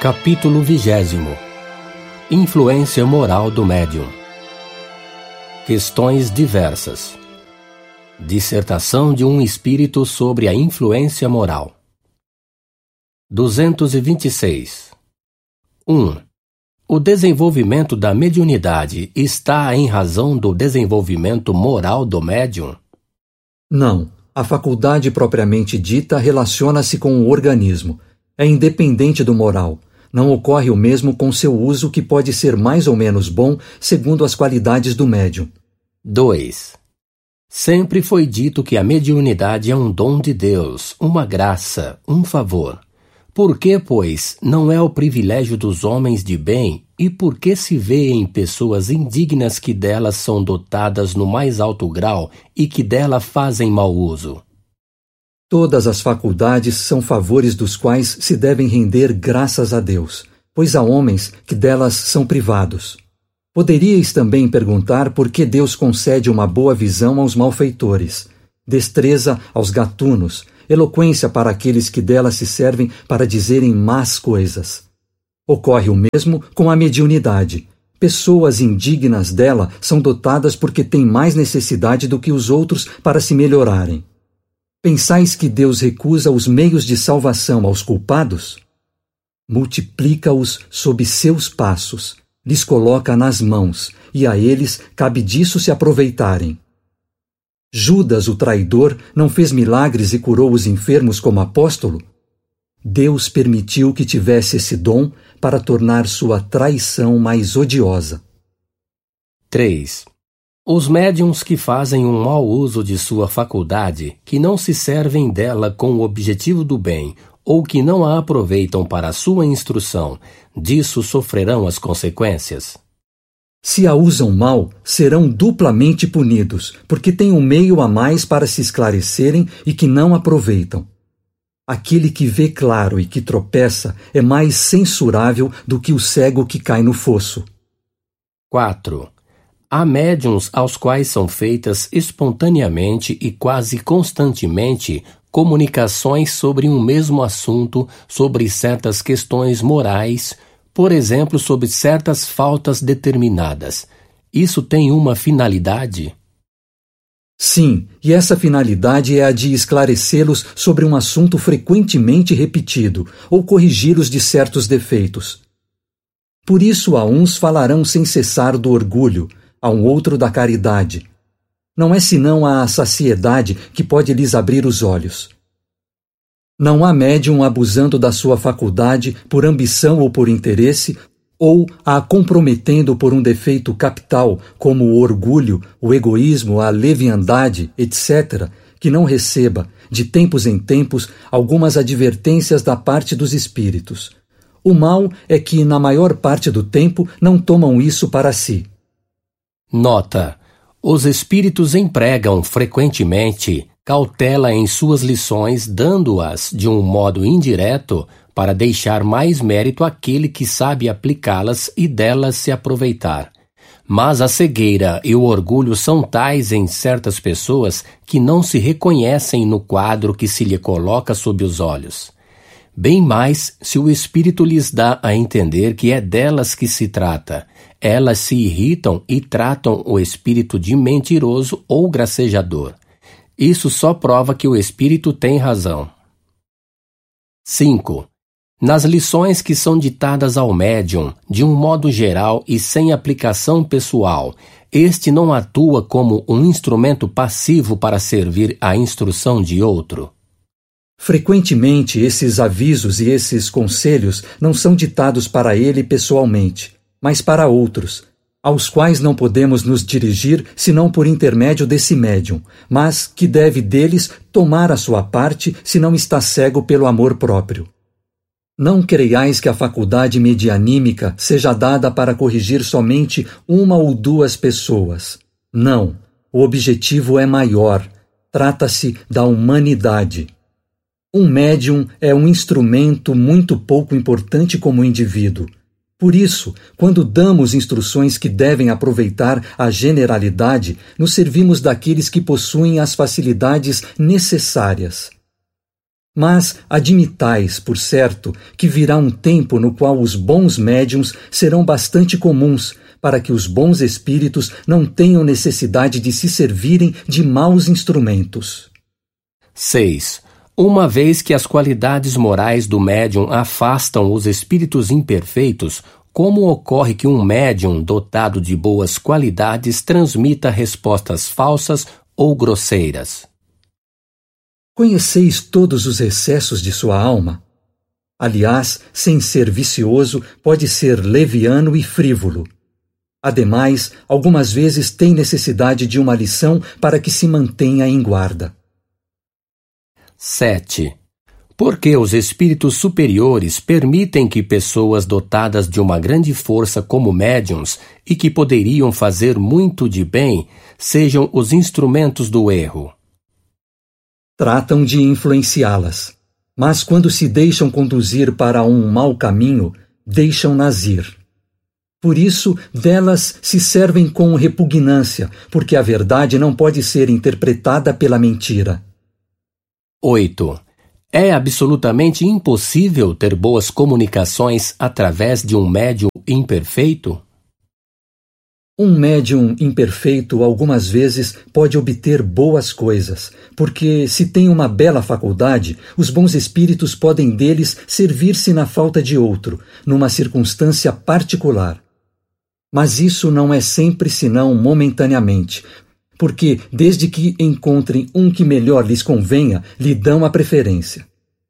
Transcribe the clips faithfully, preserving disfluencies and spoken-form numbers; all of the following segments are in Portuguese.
Capítulo vigésimo. Influência moral do médium. Questões diversas. Dissertação de um espírito sobre a influência moral. duzentos e vinte e seis. um. O desenvolvimento da mediunidade está em razão do desenvolvimento moral do médium? Não. A faculdade propriamente dita relaciona-se com o organismo. É independente do moral. Não ocorre o mesmo com seu uso, que pode ser mais ou menos bom segundo as qualidades do médium. dois. Sempre foi dito que a mediunidade é um dom de Deus, uma graça, um favor. Por que, pois, não é o privilégio dos homens de bem, e por que se vê em pessoas indignas que delas são dotadas no mais alto grau e que dela fazem mau uso? Todas as faculdades são favores dos quais se devem render graças a Deus, pois há homens que delas são privados. Poderíeis também perguntar por que Deus concede uma boa visão aos malfeitores, destreza aos gatunos, eloquência para aqueles que dela se servem para dizerem más coisas. Ocorre o mesmo com a mediunidade. Pessoas indignas dela são dotadas porque têm mais necessidade do que os outros para se melhorarem. Pensais que Deus recusa os meios de salvação aos culpados? Multiplica-os sob seus passos, lhes coloca nas mãos, e a eles cabe disso se aproveitarem. Judas, o traidor, não fez milagres e curou os enfermos como apóstolo? Deus permitiu que tivesse esse dom para tornar sua traição mais odiosa. três. Os médiuns que fazem um mau uso de sua faculdade, que não se servem dela com o objetivo do bem, ou que não a aproveitam para a sua instrução, disso sofrerão as consequências? Se a usam mal, serão duplamente punidos, porque têm um meio a mais para se esclarecerem e que não aproveitam. Aquele que vê claro e que tropeça é mais censurável do que o cego que cai no fosso. quatro. Há médiuns aos quais são feitas espontaneamente e quase constantemente comunicações sobre um mesmo assunto, sobre certas questões morais, por exemplo, sobre certas faltas determinadas. Isso tem uma finalidade? Sim, e essa finalidade é a de esclarecê-los sobre um assunto frequentemente repetido, ou corrigi-los de certos defeitos. Por isso, a uns falarão sem cessar do orgulho, a um outro da caridade. Não é senão a saciedade que pode lhes abrir os olhos. Não há médium abusando da sua faculdade por ambição ou por interesse, ou a comprometendo por um defeito capital, como o orgulho, o egoísmo, a leviandade, etcétera, que não receba, de tempos em tempos, algumas advertências da parte dos espíritos. O mal é que, na maior parte do tempo, não tomam isso para si. Nota: os espíritos empregam frequentemente cautela em suas lições, dando-as de um modo indireto para deixar mais mérito àquele que sabe aplicá-las e delas se aproveitar. Mas a cegueira e o orgulho são tais em certas pessoas que não se reconhecem no quadro que se lhe coloca sob os olhos. Bem mais se o espírito lhes dá a entender que é delas que se trata. Elas se irritam e tratam o espírito de mentiroso ou gracejador. Isso só prova que o espírito tem razão. cinco. Nas lições que são ditadas ao médium, de um modo geral e sem aplicação pessoal, este não atua como um instrumento passivo para servir à instrução de outro? Frequentemente, esses avisos e esses conselhos não são ditados para ele pessoalmente, mas para outros, aos quais não podemos nos dirigir senão por intermédio desse médium, mas que deve deles tomar a sua parte se não está cego pelo amor próprio. Não creiais que a faculdade medianímica seja dada para corrigir somente uma ou duas pessoas. Não, o objetivo é maior, trata-se da humanidade. Um médium é um instrumento muito pouco importante como indivíduo. Por isso, quando damos instruções que devem aproveitar a generalidade, nos servimos daqueles que possuem as facilidades necessárias. Mas admitais, por certo, que virá um tempo no qual os bons médiuns serão bastante comuns, para que os bons espíritos não tenham necessidade de se servirem de maus instrumentos. seis. Uma vez que as qualidades morais do médium afastam os espíritos imperfeitos, como ocorre que um médium dotado de boas qualidades transmita respostas falsas ou grosseiras? Conheceis todos os excessos de sua alma? Aliás, sem ser vicioso, pode ser leviano e frívolo. Ademais, algumas vezes tem necessidade de uma lição para que se mantenha em guarda. sete. Porque os espíritos superiores permitem que pessoas dotadas de uma grande força como médiuns e que poderiam fazer muito de bem sejam os instrumentos do erro? Tratam de influenciá-las, mas quando se deixam conduzir para um mau caminho, deixam-nas ir. Por isso, delas se servem com repugnância, porque a verdade não pode ser interpretada pela mentira. oito. É absolutamente impossível ter boas comunicações através de um médium imperfeito? Um médium imperfeito algumas vezes pode obter boas coisas, porque se tem uma bela faculdade, os bons espíritos podem deles servir-se na falta de outro, numa circunstância particular. Mas isso não é sempre senão momentaneamente, porque, desde que encontrem um que melhor lhes convenha, lhe dão a preferência.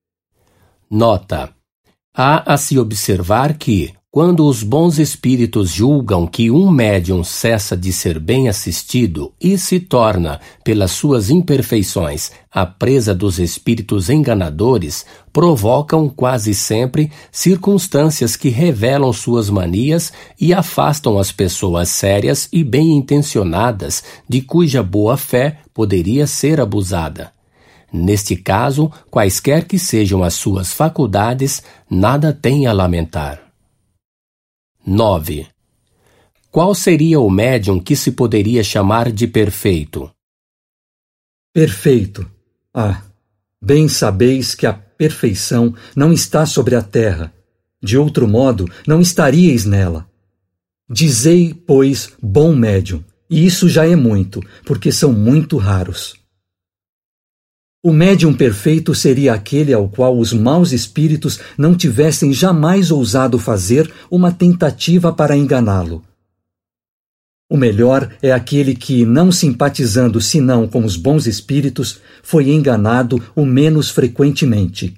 Nota: há a se observar que, quando os bons espíritos julgam que um médium cessa de ser bem assistido e se torna, pelas suas imperfeições, a presa dos espíritos enganadores, provocam quase sempre circunstâncias que revelam suas manias e afastam as pessoas sérias e bem-intencionadas de cuja boa-fé poderia ser abusada. Neste caso, quaisquer que sejam as suas faculdades, nada tem a lamentar. nove. Qual seria o médium que se poderia chamar de perfeito? Perfeito. Ah, bem sabeis que a perfeição não está sobre a terra. De outro modo, não estaríeis nela. Dizei, pois, bom médium, e isso já é muito, porque são muito raros. O médium perfeito seria aquele ao qual os maus espíritos não tivessem jamais ousado fazer uma tentativa para enganá-lo. O melhor é aquele que, não simpatizando senão com os bons espíritos, foi enganado o menos frequentemente.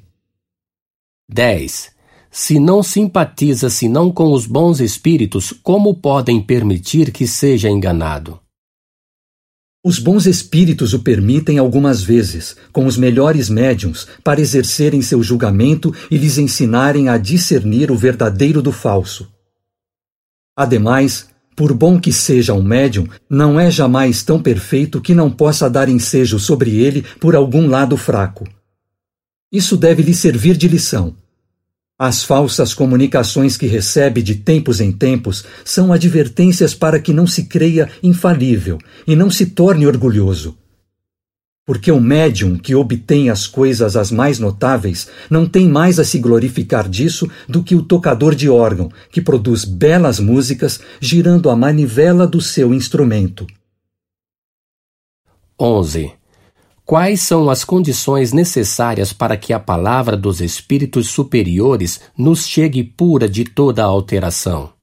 dez. Se não simpatiza senão com os bons espíritos, como podem permitir que seja enganado? Os bons espíritos o permitem algumas vezes, com os melhores médiuns, para exercerem seu julgamento e lhes ensinarem a discernir o verdadeiro do falso. Ademais, por bom que seja um médium, não é jamais tão perfeito que não possa dar ensejo sobre ele por algum lado fraco. Isso deve lhe servir de lição. As falsas comunicações que recebe de tempos em tempos são advertências para que não se creia infalível e não se torne orgulhoso. Porque o médium que obtém as coisas as mais notáveis não tem mais a se glorificar disso do que o tocador de órgão, que produz belas músicas girando a manivela do seu instrumento. onze. Quais são as condições necessárias para que a palavra dos espíritos superiores nos chegue pura de toda alteração?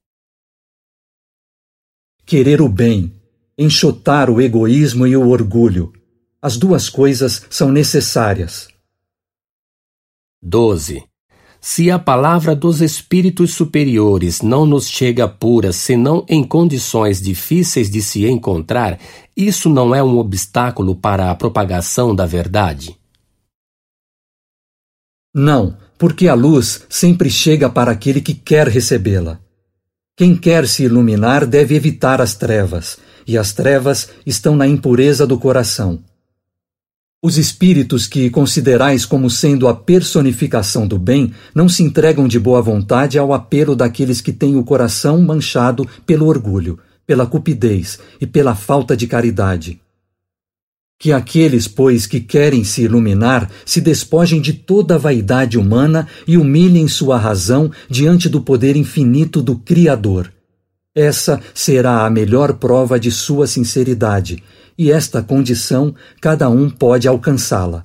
Querer o bem, enxotar o egoísmo e o orgulho. As duas coisas são necessárias. doze. Se a palavra dos espíritos superiores não nos chega pura senão em condições difíceis de se encontrar, isso não é um obstáculo para a propagação da verdade? Não, porque a luz sempre chega para aquele que quer recebê-la. Quem quer se iluminar deve evitar as trevas, e as trevas estão na impureza do coração. Os espíritos que considerais como sendo a personificação do bem não se entregam de boa vontade ao apelo daqueles que têm o coração manchado pelo orgulho, pela cupidez e pela falta de caridade. Que aqueles, pois, que querem se iluminar, se despojem de toda a vaidade humana e humilhem sua razão diante do poder infinito do Criador. Essa será a melhor prova de sua sinceridade, e esta condição cada um pode alcançá-la.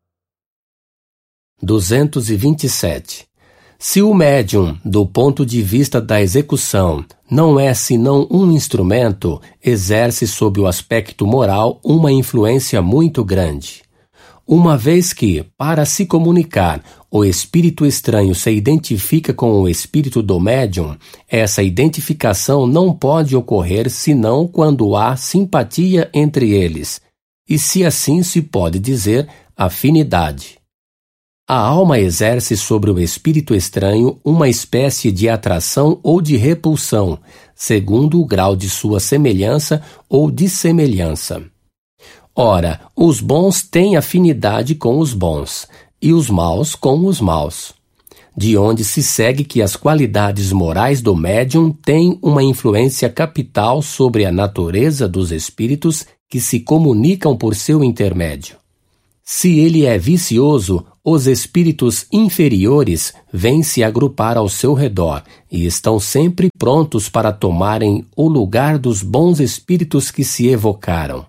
duzentos e vinte e sete. Se o médium, do ponto de vista da execução, não é senão um instrumento, exerce sob o aspecto moral uma influência muito grande. Uma vez que, para se comunicar, o espírito estranho se identifica com o espírito do médium, essa identificação não pode ocorrer senão quando há simpatia entre eles, e se assim se pode dizer, afinidade. A alma exerce sobre o espírito estranho uma espécie de atração ou de repulsão, segundo o grau de sua semelhança ou dissemelhança. Ora, os bons têm afinidade com os bons, e os maus com os maus. De onde se segue que as qualidades morais do médium têm uma influência capital sobre a natureza dos espíritos que se comunicam por seu intermédio. Se ele é vicioso, os espíritos inferiores vêm se agrupar ao seu redor e estão sempre prontos para tomarem o lugar dos bons espíritos que se evocaram.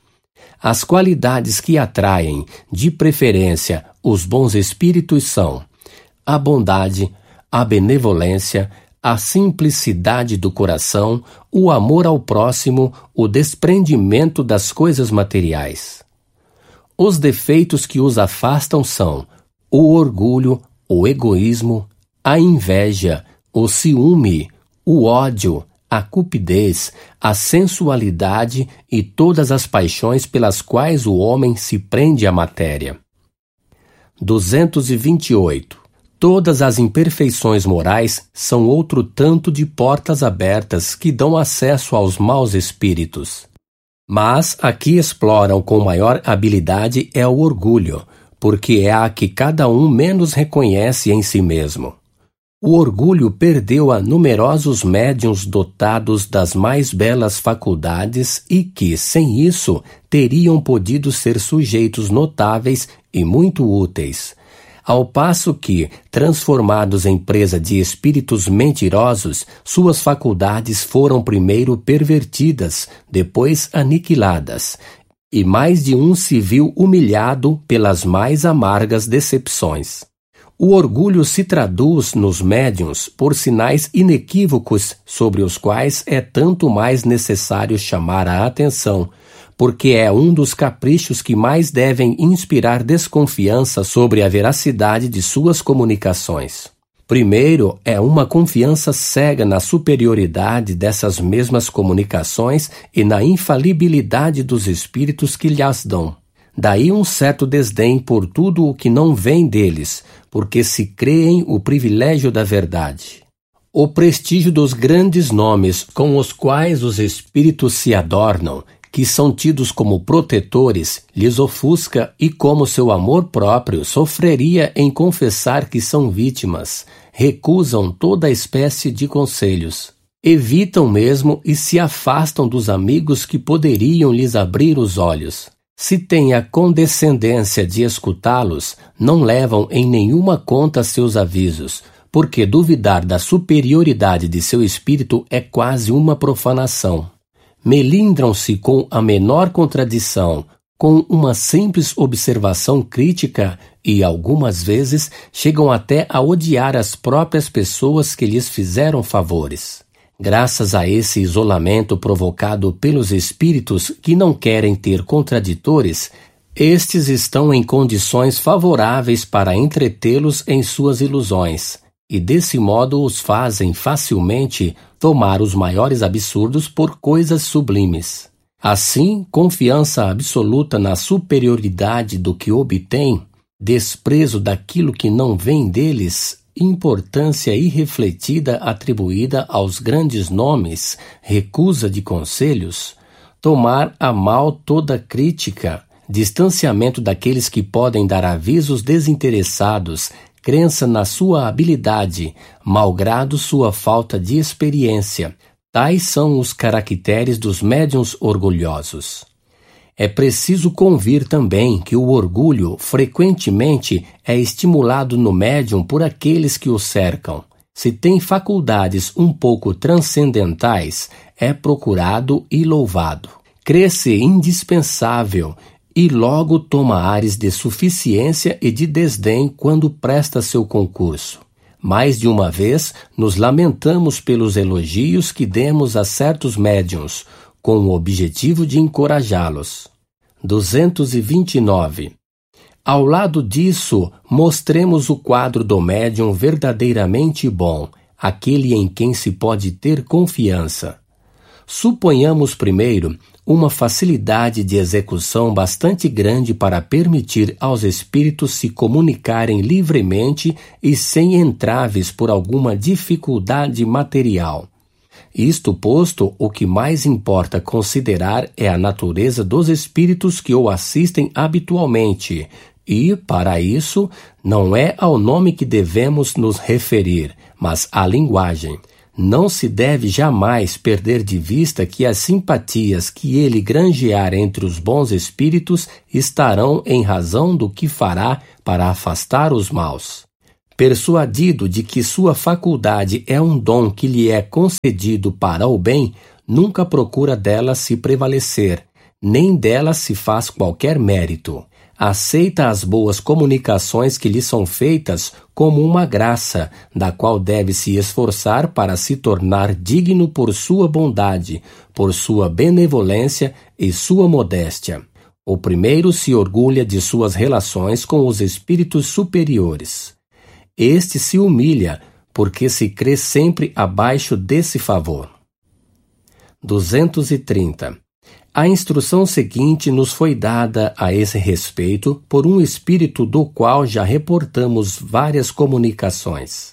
As qualidades que atraem, de preferência, os bons espíritos são a bondade, a benevolência, a simplicidade do coração, o amor ao próximo, o desprendimento das coisas materiais. Os defeitos que os afastam são o orgulho, o egoísmo, a inveja, o ciúme, o ódio, a cupidez, a sensualidade e todas as paixões pelas quais o homem se prende à matéria. duzentos e vinte e oito. Todas as imperfeições morais são outro tanto de portas abertas que dão acesso aos maus espíritos. Mas a que exploram com maior habilidade é o orgulho, porque é a que cada um menos reconhece em si mesmo. O orgulho perdeu a numerosos médiuns dotados das mais belas faculdades e que, sem isso, teriam podido ser sujeitos notáveis e muito úteis. Ao passo que, transformados em presa de espíritos mentirosos, suas faculdades foram primeiro pervertidas, depois aniquiladas, e mais de um se viu humilhado pelas mais amargas decepções. O orgulho se traduz nos médiuns por sinais inequívocos sobre os quais é tanto mais necessário chamar a atenção, porque é um dos caprichos que mais devem inspirar desconfiança sobre a veracidade de suas comunicações. Primeiro, é uma confiança cega na superioridade dessas mesmas comunicações e na infalibilidade dos espíritos que lhes dão. Daí um certo desdém por tudo o que não vem deles, porque se creem o privilégio da verdade. O prestígio dos grandes nomes com os quais os espíritos se adornam, que são tidos como protetores, lhes ofusca e como seu amor próprio sofreria em confessar que são vítimas, recusam toda espécie de conselhos. Evitam mesmo e se afastam dos amigos que poderiam lhes abrir os olhos. Se têm a condescendência de escutá-los, não levam em nenhuma conta seus avisos, porque duvidar da superioridade de seu espírito é quase uma profanação. Melindram-se com a menor contradição, com uma simples observação crítica e, algumas vezes, chegam até a odiar as próprias pessoas que lhes fizeram favores. Graças a esse isolamento provocado pelos espíritos que não querem ter contraditores, estes estão em condições favoráveis para entretê-los em suas ilusões, e desse modo os fazem facilmente tomar os maiores absurdos por coisas sublimes. Assim, confiança absoluta na superioridade do que obtém, desprezo daquilo que não vem deles, importância irrefletida atribuída aos grandes nomes, recusa de conselhos, tomar a mal toda crítica, distanciamento daqueles que podem dar avisos desinteressados, crença na sua habilidade, malgrado sua falta de experiência. Tais são os caracteres dos médiuns orgulhosos. É preciso convir também que o orgulho frequentemente é estimulado no médium por aqueles que o cercam. Se tem faculdades um pouco transcendentais, é procurado e louvado. Crê-se indispensável e logo toma ares de suficiência e de desdém quando presta seu concurso. Mais de uma vez nos lamentamos pelos elogios que demos a certos médiuns, com o objetivo de encorajá-los. duzentos e vinte e nove. Ao lado disso, mostremos o quadro do médium verdadeiramente bom, aquele em quem se pode ter confiança. Suponhamos primeiro uma facilidade de execução bastante grande para permitir aos espíritos se comunicarem livremente e sem entraves por alguma dificuldade material. Isto posto, o que mais importa considerar é a natureza dos espíritos que o assistem habitualmente, e, para isso, não é ao nome que devemos nos referir, mas à linguagem. Não se deve jamais perder de vista que as simpatias que ele granjear entre os bons espíritos estarão em razão do que fará para afastar os maus. Persuadido de que sua faculdade é um dom que lhe é concedido para o bem, nunca procura dela se prevalecer, nem dela se faz qualquer mérito. Aceita as boas comunicações que lhe são feitas como uma graça, da qual deve se esforçar para se tornar digno por sua bondade, por sua benevolência e sua modéstia. O primeiro se orgulha de suas relações com os espíritos superiores. Este se humilha, porque se crê sempre abaixo desse favor. duzentos e trinta. A instrução seguinte nos foi dada a esse respeito por um espírito do qual já reportamos várias comunicações.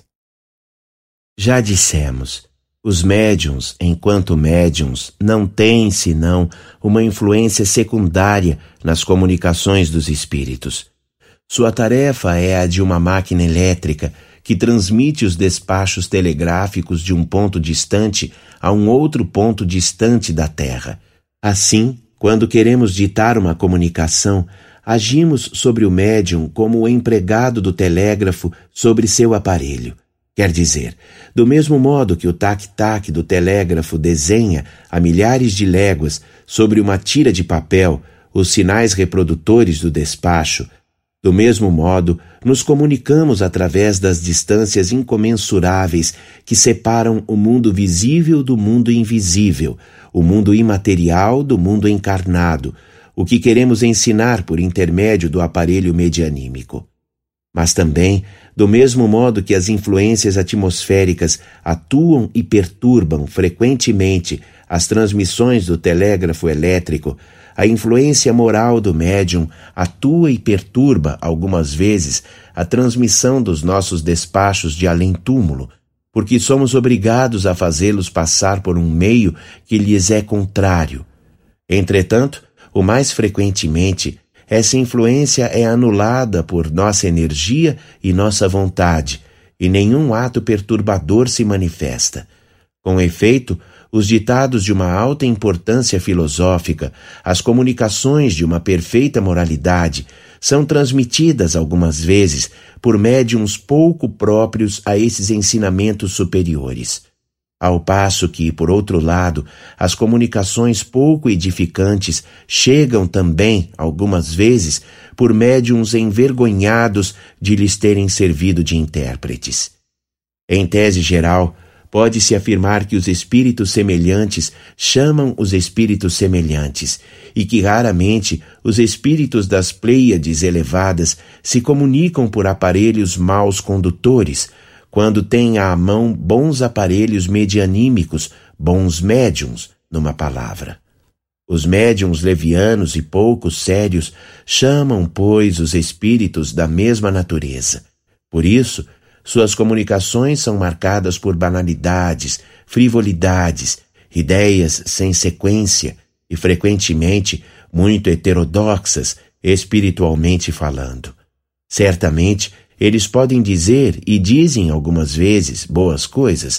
Já dissemos, os médiuns, enquanto médiuns, não têm senão uma influência secundária nas comunicações dos espíritos. Sua tarefa é a de uma máquina elétrica que transmite os despachos telegráficos de um ponto distante a um outro ponto distante da Terra. Assim, quando queremos ditar uma comunicação, agimos sobre o médium como o empregado do telégrafo sobre seu aparelho. Quer dizer, do mesmo modo que o tac-tac do telégrafo desenha a milhares de léguas sobre uma tira de papel os sinais reprodutores do despacho, do mesmo modo, nos comunicamos através das distâncias incomensuráveis que separam o mundo visível do mundo invisível, o mundo imaterial do mundo encarnado, o que queremos ensinar por intermédio do aparelho medianímico. Mas também, do mesmo modo que as influências atmosféricas atuam e perturbam frequentemente as transmissões do telégrafo elétrico, a influência moral do médium atua e perturba, algumas vezes, a transmissão dos nossos despachos de além-túmulo, porque somos obrigados a fazê-los passar por um meio que lhes é contrário. Entretanto, o mais frequentemente, essa influência é anulada por nossa energia e nossa vontade, e nenhum ato perturbador se manifesta. Com efeito, os ditados de uma alta importância filosófica, as comunicações de uma perfeita moralidade, são transmitidas algumas vezes por médiuns pouco próprios a esses ensinamentos superiores. Ao passo que, por outro lado, as comunicações pouco edificantes chegam também, algumas vezes, por médiuns envergonhados de lhes terem servido de intérpretes. Em tese geral, pode-se afirmar que os espíritos semelhantes chamam os espíritos semelhantes e que raramente os espíritos das Pleiades elevadas se comunicam por aparelhos maus condutores, quando têm à mão bons aparelhos medianímicos, bons médiuns, numa palavra. Os médiuns levianos e pouco sérios chamam, pois, os espíritos da mesma natureza. Por isso, suas comunicações são marcadas por banalidades, frivolidades, ideias sem sequência e, frequentemente, muito heterodoxas, espiritualmente falando. Certamente, eles podem dizer, e dizem algumas vezes, boas coisas,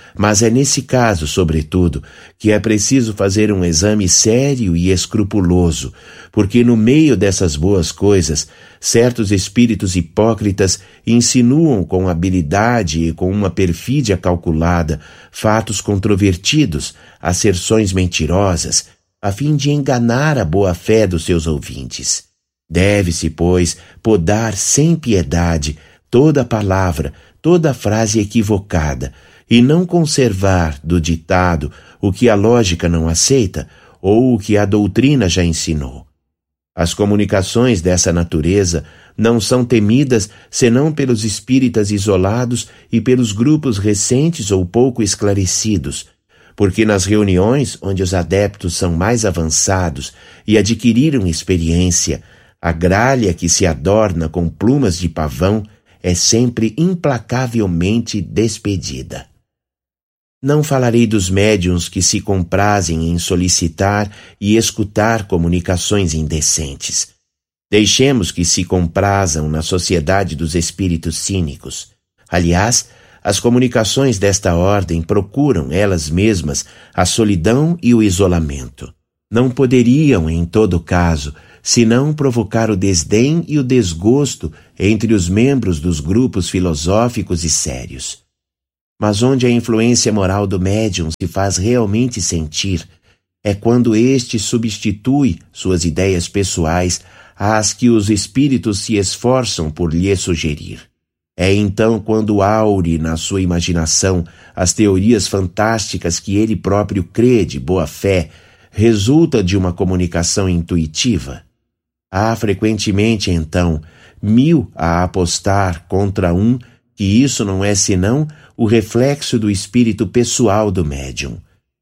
mas é nesse caso, sobretudo, que é preciso fazer um exame sério e escrupuloso, porque no meio dessas boas coisas, certos espíritos hipócritas insinuam com habilidade e com uma perfídia calculada fatos controvertidos, asserções mentirosas, a fim de enganar a boa-fé dos seus ouvintes. Deve-se, pois, podar sem piedade toda palavra, toda frase equivocada, e não conservar do ditado o que a lógica não aceita ou o que a doutrina já ensinou. As comunicações dessa natureza não são temidas senão pelos espíritas isolados e pelos grupos recentes ou pouco esclarecidos, porque nas reuniões onde os adeptos são mais avançados e adquiriram experiência, a gralha que se adorna com plumas de pavão é sempre implacavelmente despedida. Não falarei dos médiuns que se comprazem em solicitar e escutar comunicações indecentes. Deixemos que se comprazam na sociedade dos espíritos cínicos. Aliás, as comunicações desta ordem procuram elas mesmas a solidão e o isolamento. Não poderiam, em todo caso, senão provocar o desdém e o desgosto entre os membros dos grupos filosóficos e sérios. Mas onde a influência moral do médium se faz realmente sentir é quando este substitui suas ideias pessoais às que os espíritos se esforçam por lhe sugerir. É então quando aure na sua imaginação as teorias fantásticas que ele próprio crê de boa fé, resulta de uma comunicação intuitiva. Há frequentemente, então, mil a apostar contra um que isso não é senão o reflexo do espírito pessoal do médium.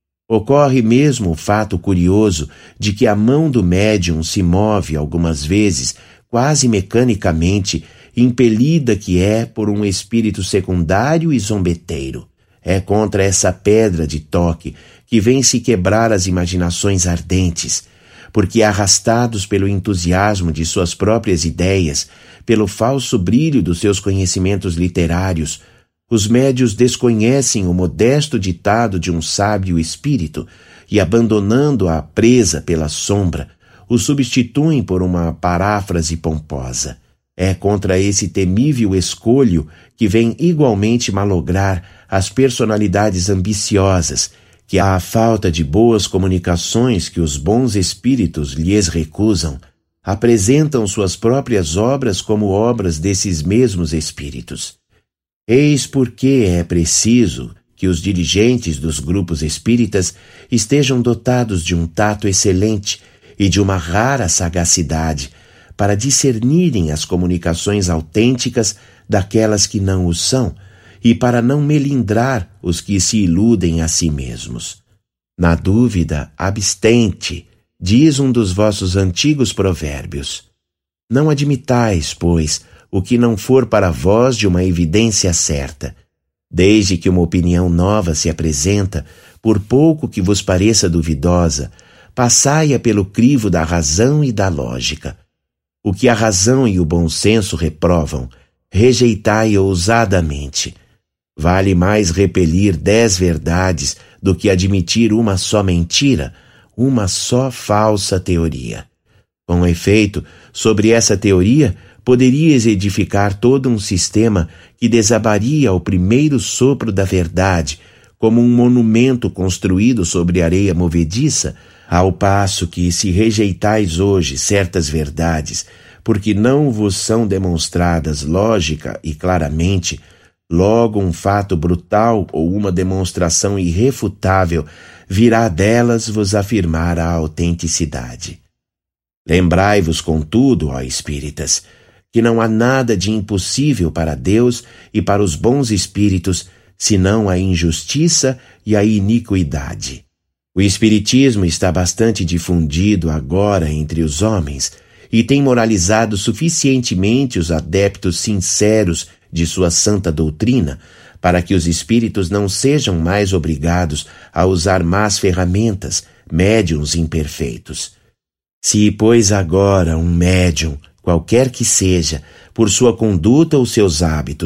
Ocorre mesmo o fato curioso de que a mão do médium se move algumas vezes, quase mecanicamente, impelida que é por um espírito secundário e zombeteiro. É contra essa pedra de toque que vem se quebrar as imaginações ardentes, porque arrastados pelo entusiasmo de suas próprias ideias, pelo falso brilho dos seus conhecimentos literários, os médios desconhecem o modesto ditado de um sábio espírito e, abandonando-a presa pela sombra, o substituem por uma paráfrase pomposa. É contra esse temível escolho que vem igualmente malograr as personalidades ambiciosas, que à falta de boas comunicações que os bons espíritos lhes recusam, apresentam suas próprias obras como obras desses mesmos espíritos. Eis porque é preciso que os dirigentes dos grupos espíritas estejam dotados de um tato excelente e de uma rara sagacidade para discernirem as comunicações autênticas daquelas que não o são e para não melindrar os que se iludem a si mesmos. Na dúvida, abstente, diz um dos vossos antigos provérbios. Não admitais, pois, o que não for para vós de uma evidência certa. Desde que uma opinião nova se apresenta, por pouco que vos pareça duvidosa, passai-a pelo crivo da razão e da lógica. O que a razão e o bom senso reprovam, rejeitai ousadamente. Vale mais repelir dez verdades do que admitir uma só mentira, uma só falsa teoria. Com efeito, sobre essa teoria, poderias edificar todo um sistema que desabaria ao primeiro sopro da verdade, como um monumento construído sobre areia movediça, ao passo que, se rejeitais hoje certas verdades, porque não vos são demonstradas lógica e claramente, logo um fato brutal ou uma demonstração irrefutável virá delas vos afirmar a autenticidade. Lembrai-vos, contudo, ó espíritas, que não há nada de impossível para Deus e para os bons espíritos, senão a injustiça e a iniquidade. O espiritismo está bastante difundido agora entre os homens e tem moralizado suficientemente os adeptos sinceros de sua santa doutrina para que os espíritos não sejam mais obrigados a usar más ferramentas, médiuns imperfeitos. Se, pois, agora um médium, qualquer que seja, por sua conduta ou seus hábitos,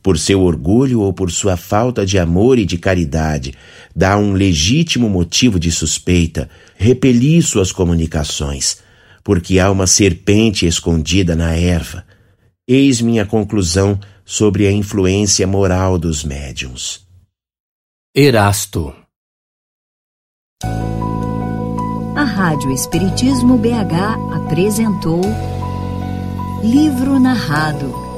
por seu orgulho ou por sua falta de amor e de caridade, dá um legítimo motivo de suspeita, repeli suas comunicações, porque há uma serpente escondida na erva. Eis minha conclusão sobre a influência moral dos médiuns. Erasto. A Rádio Espiritismo B H apresentou Livro Narrado.